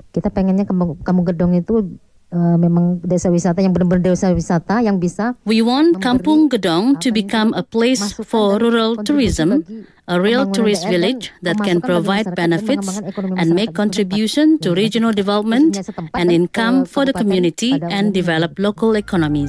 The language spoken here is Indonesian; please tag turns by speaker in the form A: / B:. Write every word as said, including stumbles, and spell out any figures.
A: Kita pengennya Kampung, Kampung Gedong itu uh, memang desa wisata yang benar-benar desa wisata yang bisa.
B: We want Kampung Gedong to become a place for rural tourism, a real tourist village that can provide benefits and make contribution to regional development and income for the community and develop local economies.